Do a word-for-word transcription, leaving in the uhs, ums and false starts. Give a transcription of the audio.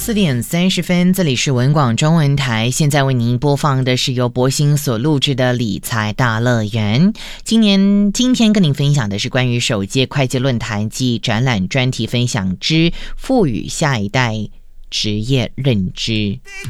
四点三十分，这里是文广中文台，现在为您播放的是由博兴所录制的理财大乐园。今年今天跟您分享的是关于首届会计论坛暨展览专题分享之赋予下一代职业认知。